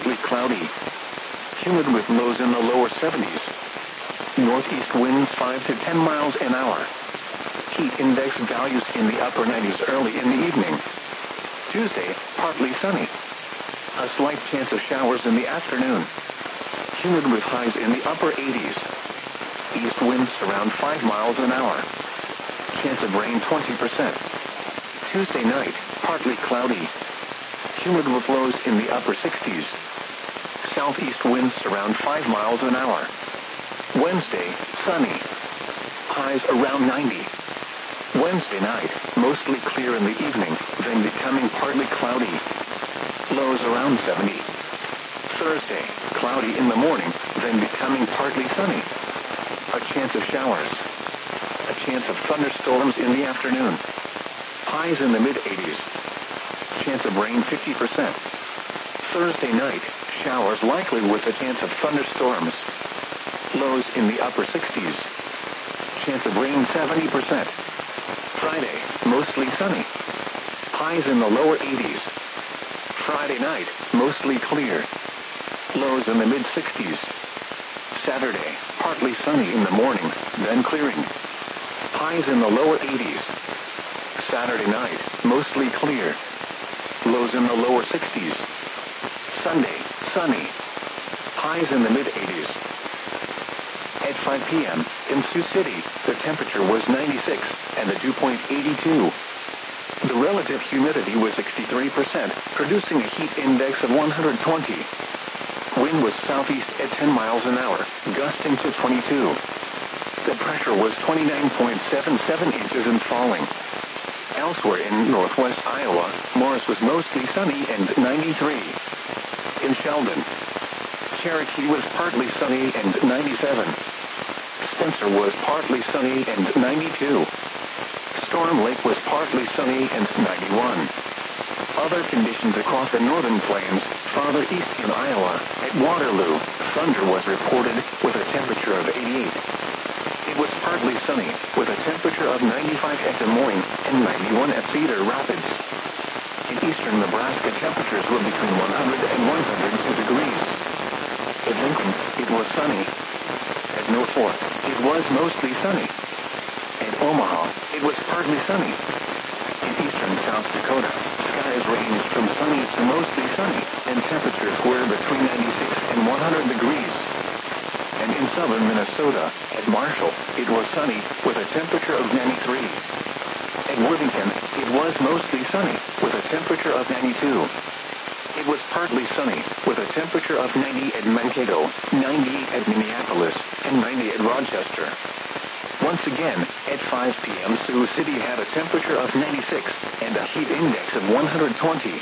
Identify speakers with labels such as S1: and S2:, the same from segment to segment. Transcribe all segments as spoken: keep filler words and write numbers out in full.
S1: partly cloudy. Humid with lows in the lower seventies. Northeast winds five to ten miles an hour. Heat index values in the upper nineties early in the evening. Tuesday, partly sunny. A slight chance of showers in the afternoon. Humid with highs in the upper eighties. East winds around five miles an hour. Chance of rain twenty percent. Tuesday night, partly cloudy. Humid with lows in the upper sixties. Southeast winds around five miles an hour. Wednesday, sunny. Highs around ninety. Wednesday night, mostly clear in the evening, then becoming partly cloudy. Lows around seventy. Thursday, cloudy in the morning, then becoming partly sunny. A chance of showers. A chance of thunderstorms in the afternoon. Highs in the mid-eighties. Chance of rain fifty percent. Thursday night, showers likely with a chance of thunderstorms. Lows in the upper sixties. Chance of rain seventy percent. Friday, mostly sunny. Highs in the lower eighties. Friday night, mostly clear. Lows in the mid-sixties. Saturday, partly sunny in the morning, then clearing. Highs in the lower eighties. Saturday night, mostly clear. Lows in the lower sixties. Sunday, sunny. Highs in the mid-eighties. At five p.m., in Sioux City, the temperature was ninety-six, and the dew point eighty-two. The relative humidity was sixty-three percent, producing a heat index of one hundred twenty. Wind was southeast at ten miles an hour, gusting to twenty-two. The pressure was twenty-nine point seven seven inches and falling. Elsewhere in northwest Iowa, Morris was mostly sunny and ninety-three. In Sheldon, Cherokee was partly sunny and ninety-seven. Spencer was partly sunny and ninety-two. Storm Lake was partly sunny and ninety-one. Other conditions across the northern plains, farther east in Iowa, at Waterloo, thunder was reported with a temperature of eighty-eight. It was partly sunny, with a temperature of ninety-five at Des Moines and ninety-one at Cedar Rapids. In eastern Nebraska, temperatures were between one hundred and one hundred two degrees. At Lincoln, it was sunny. At Mill Fork, it was mostly sunny. At Omaha, it was partly sunny. In eastern South Dakota, skies ranged from sunny to mostly sunny, and temperatures were between ninety-six and one hundred degrees. And in southern Minnesota, at Marshall, it was sunny with a temperature of ninety-three. At Worthington, it was mostly sunny with a temperature of ninety-two. It was partly sunny with a temperature of ninety at Mankato, ninety at Minneapolis, and ninety at Rochester. Once again, at five p.m., Sioux City had a temperature of ninety-six and a heat index of one hundred twenty.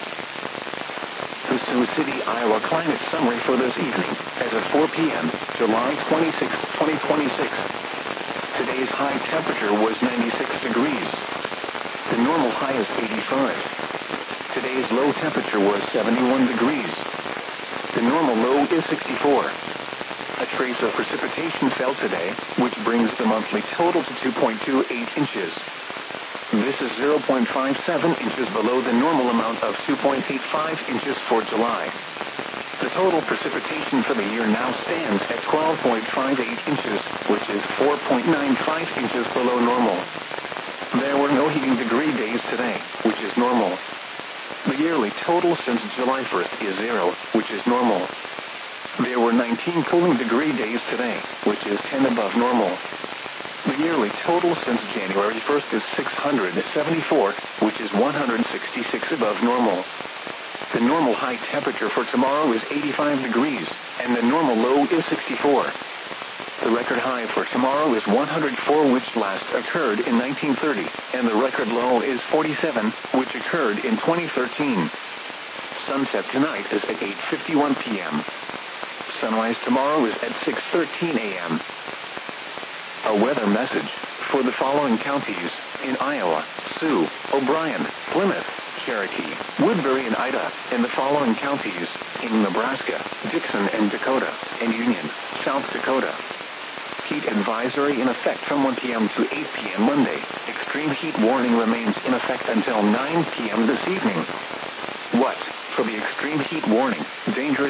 S1: The Sioux City, Iowa climate summary for this evening, as of four p.m., July twenty-sixth, twenty twenty-six. Today's high temperature was ninety-six degrees. The normal high is eighty-five. Today's low temperature was seventy-one degrees. The normal low is sixty-four. A trace of precipitation fell today, which brings the monthly total to two point two eight inches. This is zero point five seven inches below the normal amount of two point eight five inches for July. The total precipitation for the year now stands at twelve point five eight inches, which is four point nine five inches below normal. There were no heating degree days today, which is normal. The yearly total since July first is zero, which is normal. There were nineteen cooling degree days today, which is ten above normal. The yearly total since January first is six hundred seventy-four, which is one hundred sixty-six above normal. The normal high temperature for tomorrow is eighty-five degrees, and the normal low is sixty-four. The record high for tomorrow is one hundred four, which last occurred in nineteen thirty, and the record low is forty-seven, which occurred in twenty thirteen. Sunset tonight is at eight fifty-one p.m. Sunrise tomorrow is at six thirteen a.m. A weather message for the following counties in Iowa: Sioux, O'Brien, Plymouth, Cherokee, Woodbury, and Ida, and the following counties in Nebraska: Dixon and Dakota, and Union, South Dakota. Heat advisory in effect from one p.m. to eight p.m. Monday. Extreme heat warning remains in effect until nine p.m. this evening. What? For the extreme heat warning, dangerous